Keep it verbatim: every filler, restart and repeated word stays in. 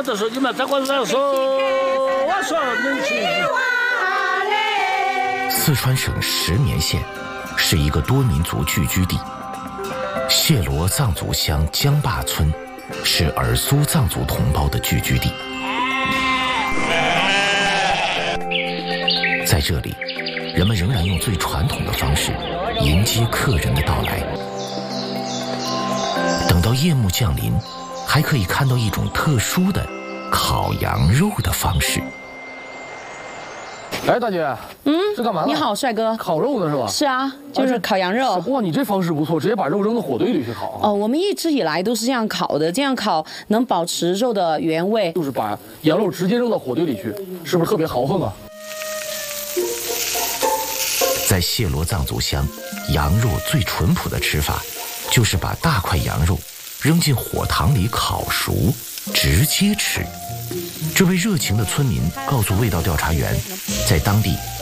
的时候，你们再过来说，我说能去。 四川省石棉县是一个多民族聚居地，谢罗藏族乡江坝村是尔苏藏族同胞的聚居地。在这里，人们仍然用最传统的方式迎接客人的到来。等到夜幕降临，还可以看到一种特殊的烤羊肉的方式。 哎，大姐， 嗯， 是干嘛呢？ 你好，帅哥。 烤肉呢是吧？ 是啊，就是烤羊肉。 哇，你这方式不错，直接把肉扔到火堆里去烤。 哦，我们一直以来都是这样烤的，这样烤能保持肉的原味。 就是把羊肉直接扔到火堆里去，是不是特别豪横啊？ 在谢罗藏族乡，羊肉最淳朴的吃法，就是把大块羊肉扔进火塘里烤熟，直接吃。这位热情的村民告诉味道调查员，在当地